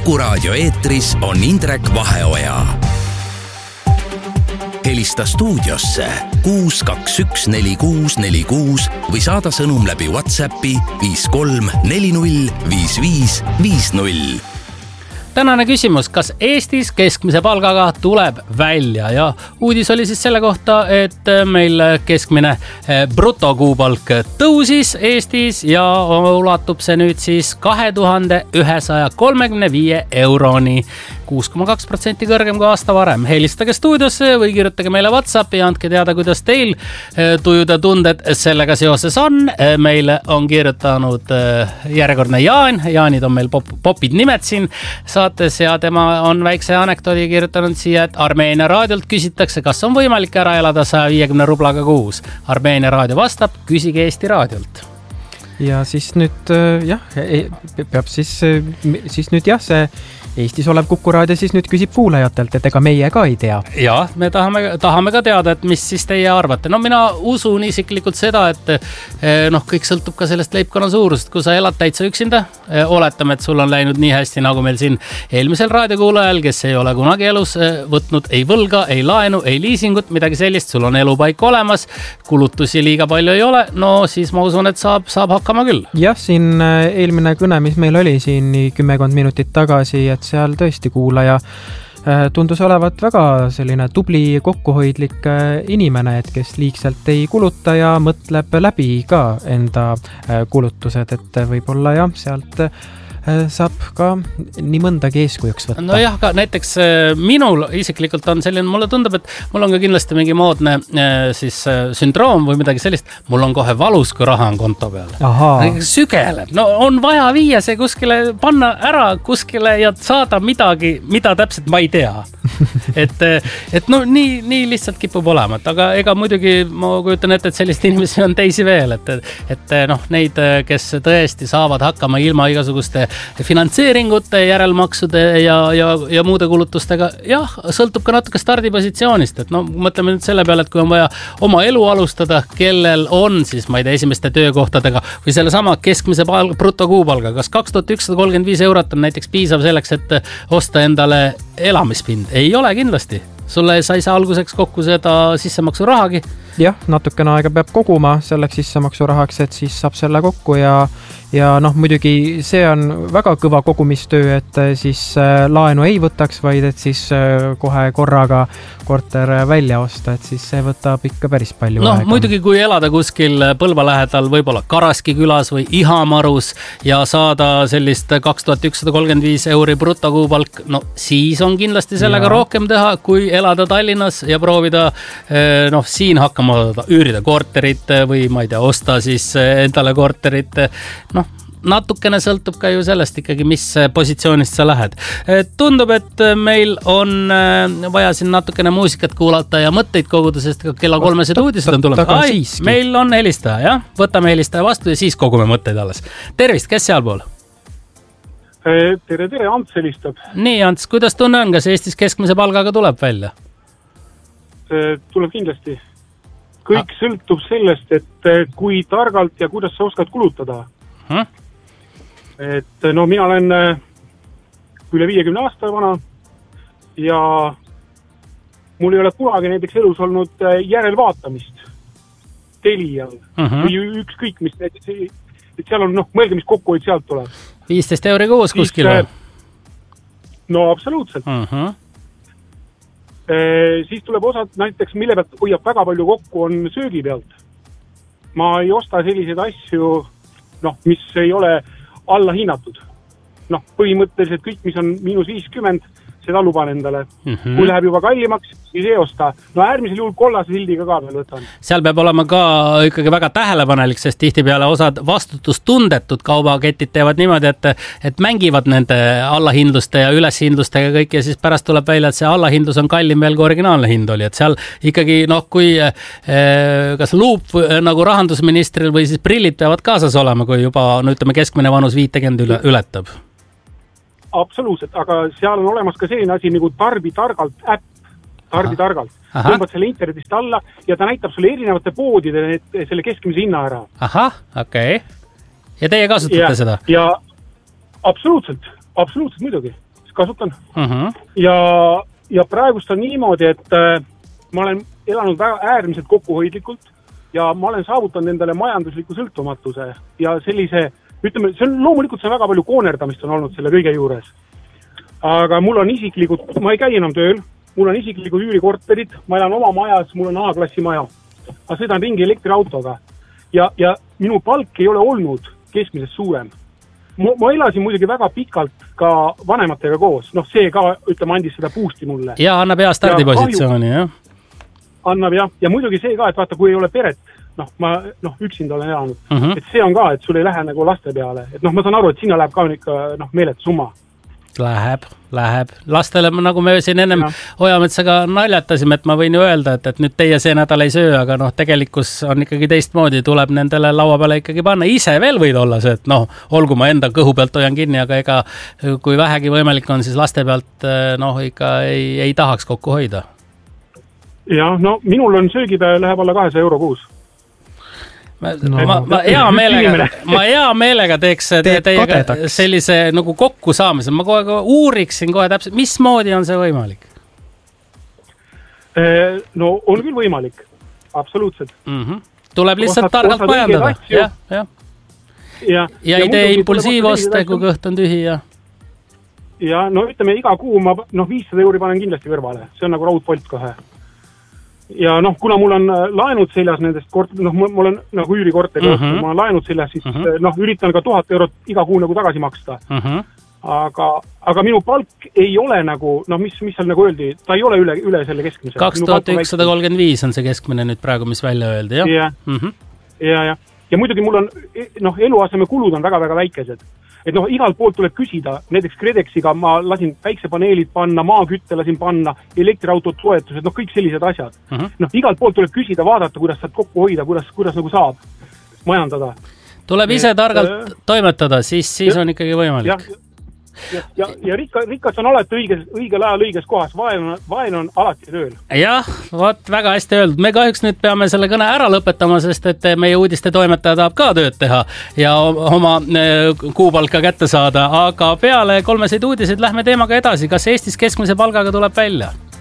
Kuku Raadio eetris on Indrek Vaheoja. Helista stuudiosse 6214646 või saada sõnum läbi WhatsAppi 53405550. Tänane küsimus, kas Eestis keskmise palgaga tuleb välja ja uudis oli siis selle kohta, et meil keskmine brutokuupalk tõusis Eestis ja ulatub see nüüd siis 2135 euroni, 6,2% kõrgem kui aasta varem. Helistage stuudiosse või kirjutage meile WhatsAppi ja andke teada, kuidas teil tujuda tunded sellega seoses on. Meile on kirjutanud järjekordne Jaan. Jaanid on meil popid nimed siin saates ja tema on väikse anekdoodi kirjutanud siia, et Armeenia raadiolt küsitakse, kas on võimalik ära elada 150 rublaga kuus. Armeenia raadio vastab, küsige Eesti raadiolt. Ja siis nüüd peab siis nüüd see Eestis olev Kuku Raadio siis nüüd küsib kuulajatelt, et ega meie ka ei tea. Ja, me tahame ka teada, et mis siis teie arvate. No mina usun isiklikult seda, et kõik sõltub ka sellest leibkonna suurust. Kui sa elad täitsa üksinda, oletame, et sul on läinud nii hästi, nagu meil siin eelmisel raadiokuulajal, kes ei ole kunagi elus võtnud ei võlga, ei laenu, ei liisingut, midagi sellist. Sul on elupaik olemas, kulutusi liiga palju ei ole, no siis ma usun, et saab hakkama küll. Jah, siin eelmine kõne, mis meil oli siin 10 minutit tagasi, et seal tõesti kuulaja tundus olevat väga selline tubli kokkuhoidlik inimene, et kes liigselt ei kuluta ja mõtleb läbi ka enda kulutused, et võib-olla jah, sealt saab ka nii mõndagi eeskujuks võtta. No jah, ka näiteks minul isiklikult on selline, mulle tundub, et mul on ka kindlasti mingi moodne sündroom või midagi sellist. Mul on kohe valus, kui raha on konto peal. Sügeleb. No on vaja viia see kuskile, panna ära kuskile ja saada midagi, mida täpselt ma ei tea. et no nii lihtsalt kipub olema. Aga ega muidugi ma kujutan ette, et sellist inimesi on teisi veel. Et neid, kes tõesti saavad hakkama ilma igasuguste finantseeringute, järelmaksude ja muude kulutustega, jah, sõltub ka natuke stardipositsioonist, et mõtleme nüüd selle peale, et kui on vaja oma elu alustada, kellel on siis, ma ei tea, esimeste töökohtadega või selle sama keskmise brutokuupalga, kas 2135 eurot on näiteks piisav selleks, et osta endale elamispind? Ei ole kindlasti. Sulle sa ei saa alguseks kokku seda sissemaksu rahagi. Jah, natukene aega peab koguma selleks sissemaksu rahaks, et siis saab selle kokku ja muidugi see on väga kõva kogumistöö, et siis laenu ei võtaks, vaid et siis kohe korraga korter välja osta, et siis see võtab ikka päris palju aega. Muidugi kui elada kuskil Põlva lähedal, võib-olla Karaski külas või Ihamarus ja saada sellist 2135 euri brutokuupalk, siis on kindlasti sellega rohkem teha, kui elada Tallinnas ja proovida siin hakkama üürida korterit või ma ei tea, osta siis endale korterit. Natukene sõltub ka ju sellest ikkagi, mis positsioonist sa lähed. Tundub, et meil on vaja siin natukene muusikat kuulata ja mõtteid koguda, sest kella 3 uudised on tulnud. Meil on helistaja, jah? Võtame helistaja vastu ja siis kogume mõtteid alles. Tervist, kes sealpool? Tere, Ants helistab. Nii, Ants, kuidas tunne on, kas Eestis keskmise palgaga tuleb välja? Tuleb kindlasti. Kõik sõltub sellest, et kui targalt ja kuidas sa oskad kulutada. Et mina olen üle 50 aasta vana ja mul ei ole kunagi näiteks elus olnud järelvaatamist Telial või ükskõik mis näiteks, et seal on, mõelge, mis kokkuhoid sealt tuleb. 15 euri kuus kuskil või? No absoluutselt. Siis tuleb osad näiteks, mille pealt hoiab väga palju kokku, on söögi pealt. Ma ei osta selliseid asju, mis ei ole alla hinnatud. Põhimõtteliselt kõik, mis on -50, seda luban endale. Kui läheb juba kallimaks, siis ei osta. Äärmisel juhul kollase sildiga ka veel võtan. Seal peab olema ka ikkagi väga tähelepanelik, sest tihtipeale osad vastutustundetud kaubaketid teevad niimoodi, et mängivad nende allahindluste ja üleshindlustega kõik ja siis pärast tuleb välja, et see allahindlus on kallim veel kui originaalne hind oli. Et seal ikkagi, kui kas luup nagu rahandusministril või siis prillid peavad kaasas olema, kui juba, ütleme, keskmine vanus 50 ületab. Absoluutselt, aga seal on olemas ka selline asi nagu tarbitargalt äpp. Tarbitargalt. Tõmbad selle internetist alla ja ta näitab sulle erinevate poodide selle keskmise hinna ära. Okei. Ja teie kasutate seda? Ja absoluutselt muidugi. kasutan. Ja praegust on niimoodi, et ma olen elanud väga äärmiselt kokkuhoidlikult ja ma olen saavutanud endale majandusliku sõltumatuse ja sellise, ütleme, loomulikult see on väga palju koonerdamist on olnud selle kõige juures. Aga mul on isiklikud, ma ei käi enam tööl, mul on isiklikud üürikorterid, ma elan oma majas, mul on A-klassi maja. Ma sõidan ringi elektriautoga ja minu palk ei ole olnud keskmisest suurem. Ma elasin muidugi väga pikalt ka vanematega koos. See ka, ütleme, andis seda boost'i mulle. Ja annab hea stardipositsiooni, jah? Annab, jah. Ja muidugi see ka, et vaata, kui ei ole peret, ma üksinda olen elanud. Et see on ka, et sul ei lähe nagu laste peale. Et ma saan aru, et sinna läheb ka ikka meeletu summa. Läheb. Lastele, nagu me siin ennem Ojametsaga naljatasime, et ma võin ju öelda, et nüüd teie see nädal ei söö, aga tegelikkus on ikkagi teistmoodi, tuleb nendele laua peale ikkagi panna. Ise veel võid olla see, et olgu ma enda kõhu pealt hoian kinni, aga ega kui vähegi võimalik on, siis laste pealt ikka ei tahaks kokku hoida. Jah, minul on söögipäev läheb alla 200 euro kuus. Ma hea meelega teeks teiega sellise nagu kokku saamise. Ma kohe uuriksin kohe täpselt, mismoodi on see võimalik? On küll võimalik. Absoluutselt. Tuleb lihtsalt targalt majandada. Ja ei tee impulsiivoste, kui kõht on tühi. Ja ütleme, iga kuu ma 500 euri panen kindlasti kõrvale. See on nagu raudpolt kohe. Ja kuna mul on laenud seljas nendest mul on nagu üürikorteri ma olen laenud seljas, siis üritan ka 1000 eurot iga kuu nagu tagasi maksta. Aga minu palk ei ole nagu, mis seal nagu öeldi, ta ei ole üle selle keskmise. 2135 on see keskmine nüüd praegu, mis välja öeldi, jah? Ja muidugi mul on, eluaseme kulud on väga-väga väikesed. Et igalt poolt tuleb küsida, näiteks Kredexiga ma lasin päiksepaneelid panna, maakütte lasin panna, elektriautot toetused, kõik sellised asjad. Igalt poolt tuleb küsida, vaadata, kuidas saad kokku hoida, kuidas nagu saab majandada. Tuleb ise targalt toimetada, siis on ikkagi võimalik. Ja rikas on alati õigel ajal õiges kohas, vaen on alati tööl. Jah, väga hästi öeldud. Me kahjuks nüüd peame selle kõne ära lõpetama, sest et meie uudiste toimetaja tahab ka tööd teha ja oma kuupalka kätte saada, aga peale 3 uudiseid lähme teemaga edasi. Kas Eestis keskmise palgaga tuleb välja?